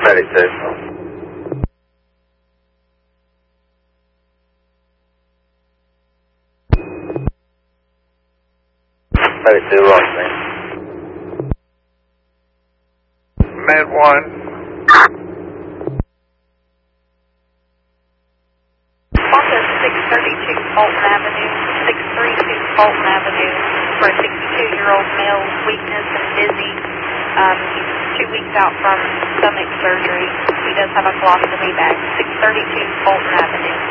32. 32, lost me. Med 1. Office 632 Fulton Avenue, 632 Fulton Avenue for a 62-year-old male, weakness and dizzy. He's 2 weeks out from stomach surgery. He does have a colostomy bag. 632 Fulton Avenue.